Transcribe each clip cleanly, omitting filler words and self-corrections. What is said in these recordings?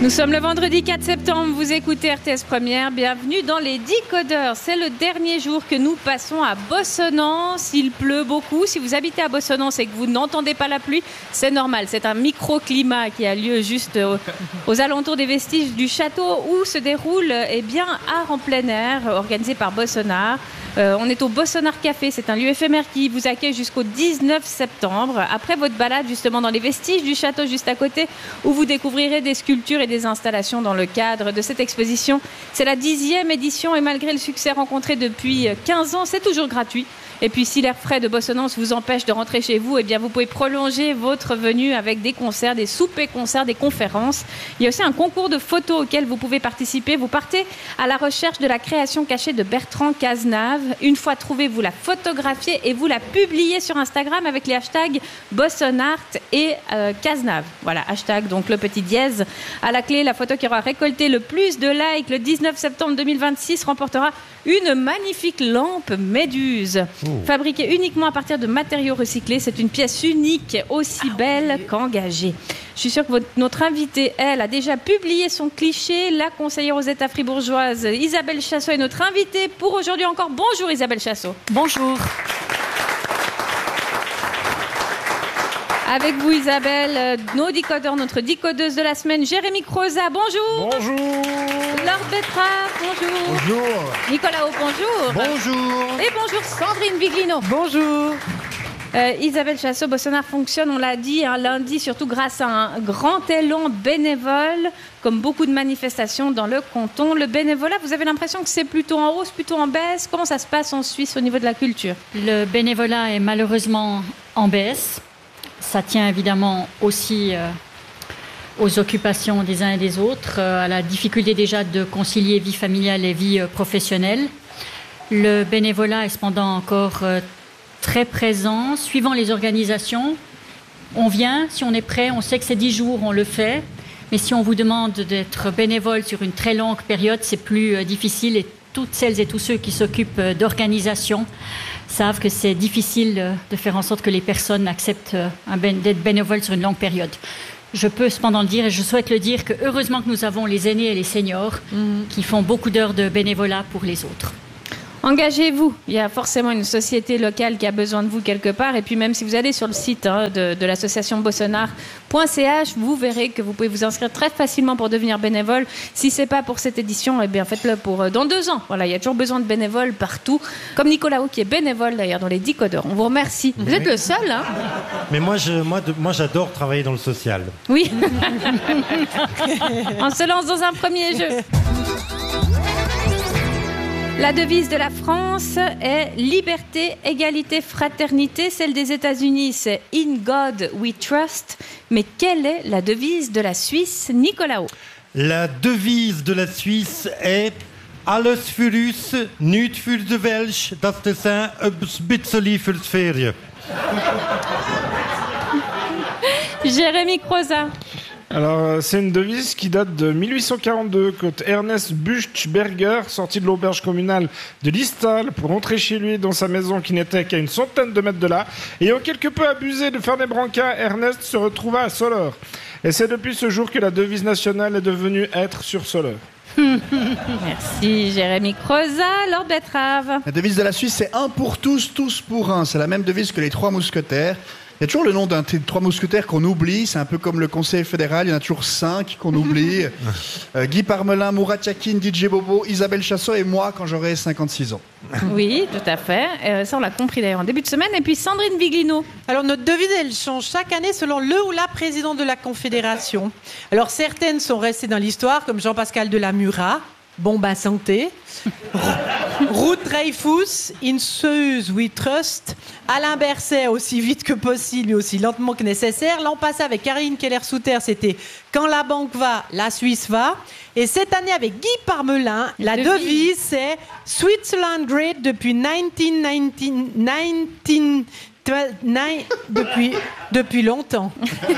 Nous sommes le vendredi 4 septembre, vous écoutez RTS Première, bienvenue dans les Décodeurs. C'est le dernier jour que nous passons à Bossonnance, il pleut beaucoup. Si vous habitez à Bossonnance et que vous n'entendez pas la pluie, c'est normal, c'est un microclimat qui a lieu juste aux alentours des vestiges du château où se déroule art en plein air, organisé par Bossonard. On est au Bossonard Café, c'est un lieu éphémère qui vous accueille jusqu'au 19 septembre. Après votre balade justement dans les vestiges du château juste à côté, où vous découvrirez des sculptures et des installations dans le cadre de cette exposition. C'est la 10e édition et malgré le succès rencontré depuis 15 ans, c'est toujours gratuit. Et puis si l'air frais de Bossonnance vous empêche de rentrer chez vous, vous pouvez prolonger votre venue avec des concerts, des soupers-concerts, des conférences. Il y a aussi un concours de photos auquel vous pouvez participer. Vous partez à la recherche de la création cachée de Bertrand Cazenave. Une fois trouvée, vous la photographiez et vous la publiez sur Instagram avec les hashtags Bossonart et Cazenave. Voilà, hashtag donc le petit dièse. À la clé, la photo qui aura récolté le plus de likes le 19 septembre 2026 remportera une magnifique lampe Méduse. Fabriquée uniquement à partir de matériaux recyclés, c'est une pièce unique, aussi belle qu'engagée. Je suis sûre que notre invitée, elle, a déjà publié son cliché. La conseillère aux États fribourgeoise, Isabelle Chassot, est notre invitée pour aujourd'hui encore. Bonjour Isabelle Chassot. Bonjour. Avec vous Isabelle, nos décodeurs, notre décodeuse de la semaine, Jérémy Croza, bonjour. Bonjour. Lord Betrave, bonjour. Bonjour. Nicolas Haut, bonjour. Bonjour. Et bonjour Sandrine Viglino. Bonjour. Isabelle Chassot, Bossonard fonctionne, on l'a dit, lundi, surtout grâce à un grand élan bénévole, comme beaucoup de manifestations dans le canton. Le bénévolat, vous avez l'impression que c'est plutôt en hausse, plutôt en baisse? Comment ça se passe en Suisse au niveau de la culture? Le bénévolat est malheureusement en baisse. Ça tient évidemment aussi aux occupations des uns et des autres, à la difficulté déjà de concilier vie familiale et vie professionnelle. Le bénévolat est cependant encore très présent, suivant les organisations. On vient, si on est prêt, on sait que c'est 10 jours, on le fait. Mais si on vous demande d'être bénévole sur une très longue période, c'est plus difficile. Et toutes celles et tous ceux qui s'occupent d'organisation savent que c'est difficile de faire en sorte que les personnes acceptent d'être bénévoles sur une longue période. Je peux cependant le dire, et je souhaite le dire, que heureusement que nous avons les aînés et les seniors qui font beaucoup d'heures de bénévolat pour les autres. Engagez-vous, il y a forcément une société locale qui a besoin de vous quelque part, et puis même si vous allez sur le site de l'association bossonard.ch, vous verrez que vous pouvez vous inscrire très facilement pour devenir bénévole. Si c'est pas pour cette édition, faites-le pour dans 2 ans. Voilà, il y a toujours besoin de bénévoles partout, comme Nicolas Haut qui est bénévole d'ailleurs dans les Décodeurs. On vous remercie. Vous êtes le seul, hein? Mais moi, j'adore travailler dans le social. Oui. On se lance dans un premier jeu. La devise de la France est liberté, égalité, fraternité. Celle des États-Unis, c'est In God We Trust. Mais quelle est la devise de la Suisse, Nicolas Haut? La devise de la Suisse est Alles für uns, nichts für die Welt, das ist ein bisschen fürs Ferien. Jérémy Croza. Alors, c'est une devise qui date de 1842, quand Ernest Buchberger, sorti de l'auberge communale de Liestal pour rentrer chez lui dans sa maison qui n'était qu'à une centaine de mètres de là, ayant quelque peu abusé de faire des brancards, Ernest se retrouva à Soleure. Et c'est depuis ce jour que la devise nationale est devenue être sur Soleure. Merci Jérémy Croza. Lord Betrave. La devise de la Suisse, c'est un pour tous, tous pour un. C'est la même devise que les 3 mousquetaires. Il y a toujours le nom d'un des 3 mousquetaires qu'on oublie. C'est un peu comme le Conseil fédéral. Il y en a toujours 5 qu'on oublie. Guy Parmelin, Murat Yakin, DJ Bobo, Isabelle Chassot et moi quand j'aurai 56 ans. Oui, tout à fait. Ça, on l'a compris d'ailleurs en début de semaine. Et puis Sandrine Viglino. Alors, notre devise, elle change chaque année selon le ou la président de la Confédération. Alors, certaines sont restées dans l'histoire, comme Jean-Pascal de la Murat. Bon, santé. Ruth Dreyfus, In Zeus We Trust. Alain Berset, aussi vite que possible, mais aussi lentement que nécessaire. L'an passé, avec Caroline Keller-Souter, c'était Quand la banque va, la Suisse va. Et cette année, avec Guy Parmelin, la devise, c'est Switzerland Great depuis 1919. Depuis longtemps.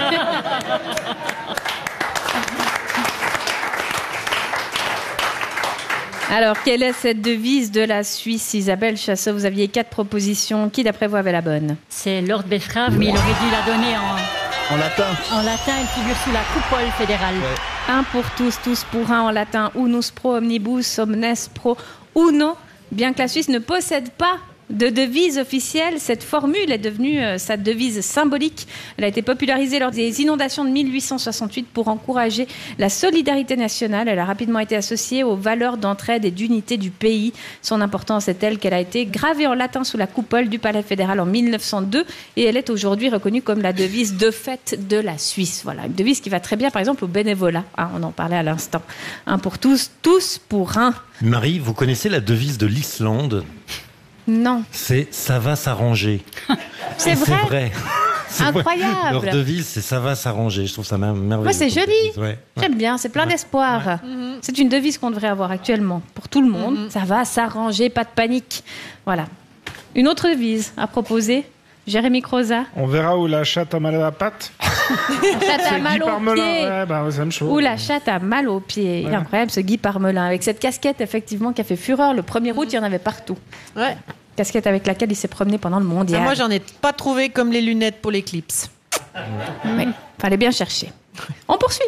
Alors, quelle est cette devise de la Suisse, Isabelle Chassot? Vous aviez 4 propositions. Qui, d'après vous, avait la bonne? C'est Lord Betrave, mais il aurait dû la donner En latin. En latin, elle figure sous la coupole fédérale. Ouais. Un pour tous, tous pour un en latin. Unus pro omnibus, omnes pro uno. Bien que la Suisse ne possède pas de devise officielle, cette formule est devenue sa devise symbolique. Elle a été popularisée lors des inondations de 1868 pour encourager la solidarité nationale. Elle a rapidement été associée aux valeurs d'entraide et d'unité du pays. Son importance est telle qu'elle a été gravée en latin sous la coupole du Palais fédéral en 1902 et elle est aujourd'hui reconnue comme la devise de fête de la Suisse. Voilà, une devise qui va très bien par exemple au bénévolat. On en parlait à l'instant. Un pour tous, tous pour un. Marie, vous connaissez la devise de l'Islande ? Non. C'est « ça va s'arranger ». C'est Et vrai. C'est vrai. C'est Incroyable. Leur devise, c'est « ça va s'arranger ». Je trouve ça merveilleux. Ouais, c'est joli. Ouais. J'aime bien, c'est plein d'espoir. C'est une devise qu'on devrait avoir actuellement pour tout le monde. Ça va s'arranger, pas de panique. Voilà. Une autre devise à proposer, Jérémy Croza. On verra où la chatte a mal à la patte. Chatte à C'est mal Guy aux Parmelin. pieds. Ouais, bah, ça me chauffe. Ou la chatte a mal aux pieds. Ouais. Incroyable ce Guy Parmelin. Avec cette casquette, effectivement, qui a fait fureur. Le 1er août, il y en avait partout. Ouais. Casquette avec laquelle il s'est promené pendant le mondial. Moi, j'en ai pas trouvé comme les lunettes pour l'éclipse. Oui, fallait bien chercher. On poursuit.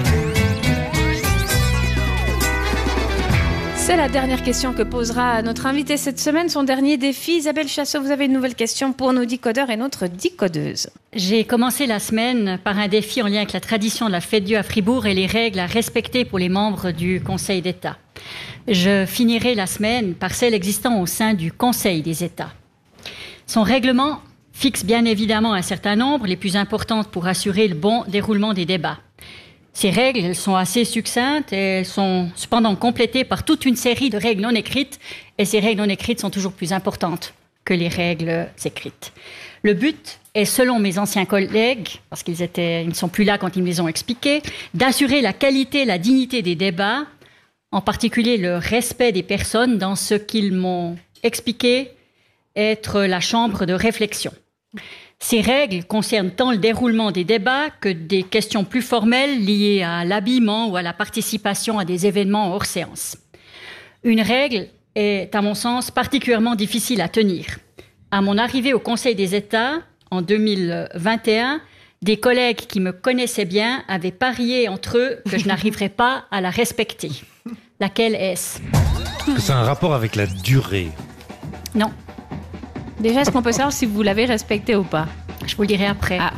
C'est la dernière question que posera notre invité cette semaine, son dernier défi. Isabelle Chassot, vous avez une nouvelle question pour nos décodeurs et notre décodeuse. J'ai commencé la semaine par un défi en lien avec la tradition de la Fête Dieu à Fribourg et les règles à respecter pour les membres du Conseil d'État. Je finirai la semaine par celle existant au sein du Conseil des États. Son règlement fixe bien évidemment un certain nombre, les plus importantes pour assurer le bon déroulement des débats. Ces règles, elles sont assez succinctes et elles sont cependant complétées par toute une série de règles non écrites. Et ces règles non écrites sont toujours plus importantes que les règles écrites. Le but est, selon mes anciens collègues, parce qu'ils ne sont plus là quand ils me les ont expliqués, d'assurer la qualité et la dignité des débats, en particulier le respect des personnes dans ce qu'ils m'ont expliqué être la chambre de réflexion. Ces règles concernent tant le déroulement des débats que des questions plus formelles liées à l'habillement ou à la participation à des événements hors séance. Une règle est, à mon sens, particulièrement difficile à tenir. À mon arrivée au Conseil des États, en 2021, des collègues qui me connaissaient bien avaient parié entre eux que je n'arriverais pas à la respecter. Laquelle est-ce ? C'est un rapport avec la durée. Non, Déjà, est-ce qu'on peut savoir si vous l'avez respecté ou pas ? je vous le dirai après. Ah.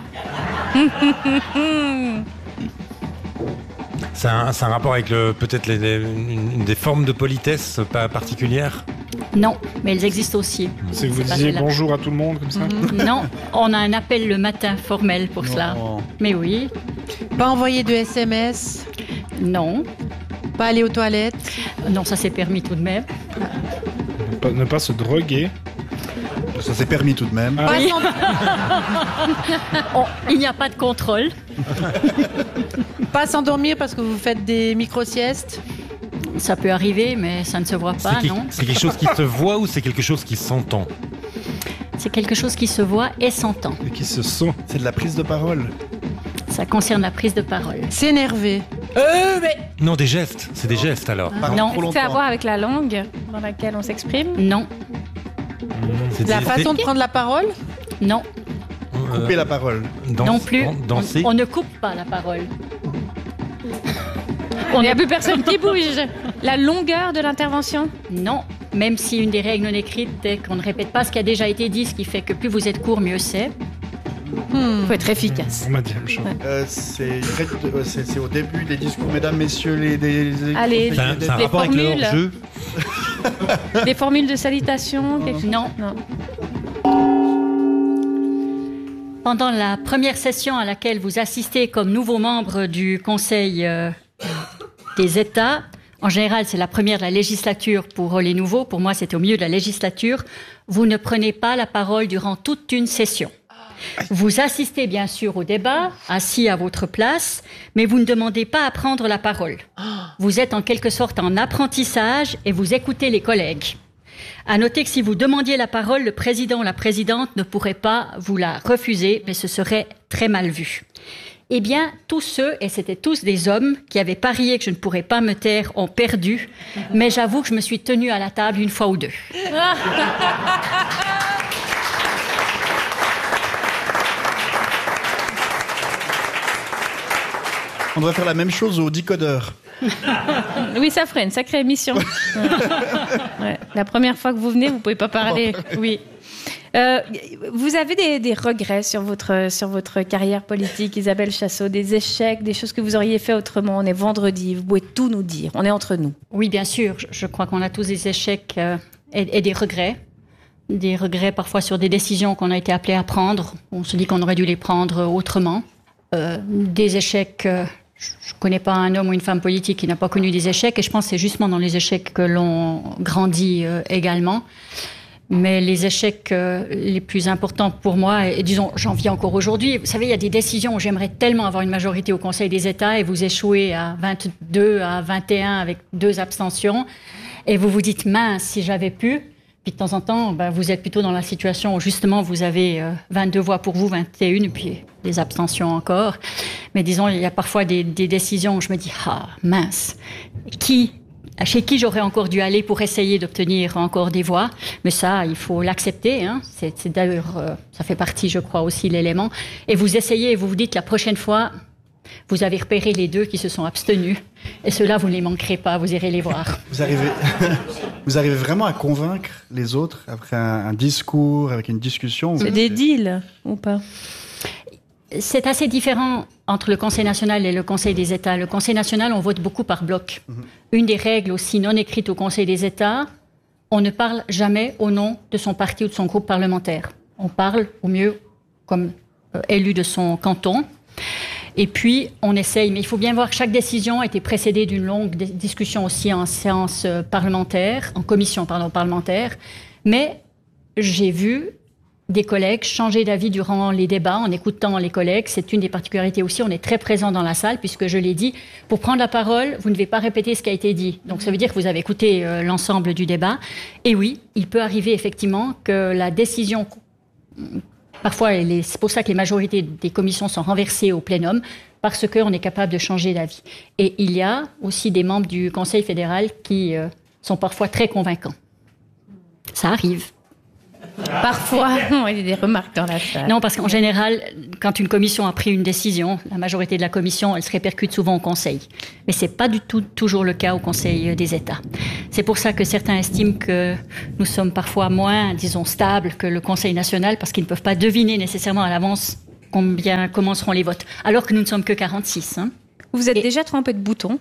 C'est un rapport avec peut-être une des formes de politesse pas particulières. Non, mais elles existent aussi. C'est que vous C'est pas disiez celle-là. bonjour à tout le monde comme ça. Non, on a un appel le matin formel pour cela. Mais oui, Pas envoyer de SMS, non, pas aller aux toilettes. non, ça c'est permis tout de même. Ne pas se droguer. Ça s'est permis tout de même. Pas s'en- Oh, il n'y a pas de contrôle. Pas s'endormir parce que vous faites des micro-siestes. Ça peut arriver, mais ça ne se voit pas, non. C'est quelque chose qui se voit ou c'est quelque chose qui s'entend ? C'est quelque chose qui se voit et s'entend. Et qui se sont. C'est de la prise de parole. Ça concerne la prise de parole. S'énerver. Non, des gestes. C'est des gestes alors. Parle Non. trop C'est à longtemps. voir avec la langue dans laquelle on s'exprime. Non, C'est La façon de prendre la parole. non, Couper la parole. non plus. Danser. On ne coupe pas la parole. Il n'y a plus personne qui bouge. La longueur de l'intervention. Non, même si une des règles non écrites est qu'on ne répète pas ce qui a déjà été dit, ce qui fait que plus vous êtes court, mieux c'est. Il faut être efficace. On m'a dit la même chose. C'est au début des discours, mesdames, messieurs, Allez, C'est un Des rapport avec le formules. hors-jeu. Des formules de salutation. Non. Non. Pendant la première session à laquelle vous assistez comme nouveau membre du Conseil des États, en général c'est la première de la législature pour les nouveaux, pour moi c'était au milieu de la législature, vous ne prenez pas la parole durant toute une session. Vous assistez bien sûr au débat, assis à votre place, mais vous ne demandez pas à prendre la parole. Vous êtes en quelque sorte en apprentissage et vous écoutez les collègues. À noter que si vous demandiez la parole, le président ou la présidente ne pourrait pas vous la refuser, mais ce serait très mal vu. Eh bien, tous ceux, et c'était tous des hommes, qui avaient parié que je ne pourrais pas me taire, ont perdu. Mais j'avoue que je me suis tenue à la table une fois ou deux. On devrait faire la même chose aux décodeurs. Oui, ça ferait une sacrée émission. Ouais. La première fois que vous venez, vous pouvez pas parler. Oui. Vous avez des regrets sur votre carrière politique, Isabelle Chassot, des échecs, des choses que vous auriez fait autrement. On est vendredi, vous pouvez tout nous dire. On est entre nous. Oui, bien sûr. Je crois qu'on a tous des échecs et des regrets. Des regrets parfois sur des décisions qu'on a été appelés à prendre. On se dit qu'on aurait dû les prendre autrement. Des échecs... Je ne connais pas un homme ou une femme politique qui n'a pas connu des échecs. Et je pense que c'est justement dans les échecs que l'on grandit également. Mais les échecs les plus importants pour moi, et disons, j'en vis encore aujourd'hui. Vous savez, il y a des décisions où j'aimerais tellement avoir une majorité au Conseil des États et vous échouez à 22, à 21 avec 2 abstentions. Et vous vous dites, mince, si j'avais pu. Puis de temps en temps, vous êtes plutôt dans la situation où justement vous avez 22 voix pour vous, 21, et puis des abstentions encore. Mais disons, il y a parfois des décisions où je me dis, ah mince, chez qui j'aurais encore dû aller pour essayer d'obtenir encore des voix. Mais ça, il faut l'accepter. Hein. C'est d'ailleurs, ça fait partie, je crois, aussi de l'élément. Et vous essayez et vous vous dites, la prochaine fois, vous avez repéré les 2 qui se sont abstenus. Et ceux-là, vous ne les manquerez pas, vous irez les voir. Vous arrivez vraiment à convaincre les autres après un discours, avec une discussion? C'est des deals, ou pas? C'est assez différent entre le Conseil national et le Conseil des États. Le Conseil national, on vote beaucoup par bloc. Une des règles aussi non écrites au Conseil des États, on ne parle jamais au nom de son parti ou de son groupe parlementaire. On parle au mieux comme élu de son canton. Et puis, on essaye, mais il faut bien voir que chaque décision a été précédée d'une longue discussion aussi en séance parlementaire, en commission parlementaire. Mais j'ai vu des collègues changer d'avis durant les débats, en écoutant les collègues. C'est une des particularités aussi, on est très présent dans la salle, puisque je l'ai dit, pour prendre la parole, vous ne devez pas répéter ce qui a été dit. Donc ça veut dire que vous avez écouté l'ensemble du débat. Et oui, il peut arriver effectivement que la décision... Parfois, c'est pour ça que les majorités des commissions sont renversées au plénum, parce qu'on est capable de changer d'avis. Et il y a aussi des membres du Conseil fédéral qui sont parfois très convaincants. Ça arrive. Parfois, il y a des remarques dans la salle. Non, parce qu'en général, quand une commission a pris une décision, la majorité de la commission, elle se répercute souvent au Conseil. Mais ce n'est pas du tout toujours le cas au Conseil des États. C'est pour ça que certains estiment que nous sommes parfois moins, disons, stables que le Conseil national, parce qu'ils ne peuvent pas deviner nécessairement à l'avance comment seront les votes. Alors que nous ne sommes que 46. Hein. Vous êtes déjà trempé de boutons?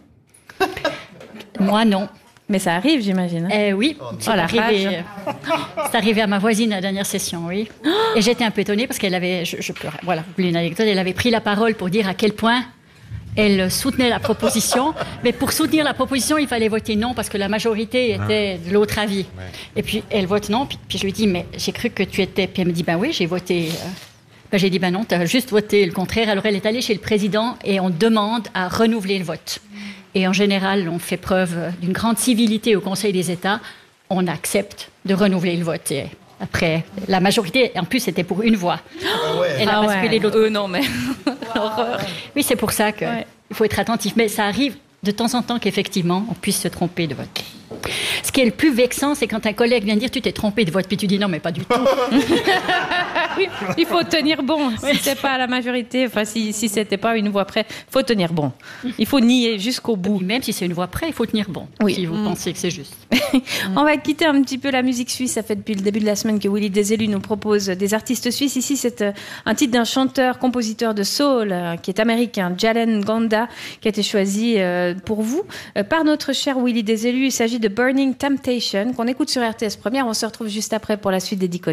Moi, non. Mais ça arrive, j'imagine. Oui, c'est arrivé à ma voisine à la dernière session, oui. Et j'étais un peu étonnée parce qu'elle avait, je pleurais, voilà, vous voulez une anecdote, elle avait pris la parole pour dire à quel point elle soutenait la proposition. Mais pour soutenir la proposition, il fallait voter non parce que la majorité était de l'autre avis. Ouais. Et puis elle vote non, puis je lui dis, mais j'ai cru que tu étais... Puis elle me dit, ben oui, j'ai voté... j'ai dit, ben non, tu as juste voté le contraire. Alors elle est allée chez le président et on demande à renouveler le vote. Et en général, on fait preuve d'une grande civilité au Conseil des États. On accepte de renouveler le vote. Et après, la majorité, en plus, c'était pour une voix. Elle a basculé de l'autre. Non, mais... Oui, c'est pour ça qu'il faut être attentif. Mais ça arrive de temps en temps qu'effectivement, on puisse se tromper de vote. Ce qui est le plus vexant, c'est quand un collègue vient dire « tu t'es trompé de vote », puis tu dis « non, mais pas du tout ». Oui, il faut tenir bon. Si c'est pas la majorité, enfin si c'était pas une voix près, il faut tenir bon. Il faut nier jusqu'au bout. Même si c'est une voix près, il faut tenir bon, si vous pensez que c'est juste. On va quitter un petit peu la musique suisse. Ça fait depuis le début de la semaine que Willy Desélus nous propose des artistes suisses. Ici, c'est un titre d'un chanteur-compositeur de soul qui est américain, Jalen Gonda, qui a été choisi pour vous par notre cher Willy Desélus. Il s'agit de Burning Temptation, qu'on écoute sur RTS Première. On se retrouve juste après pour la suite des Decodeurs.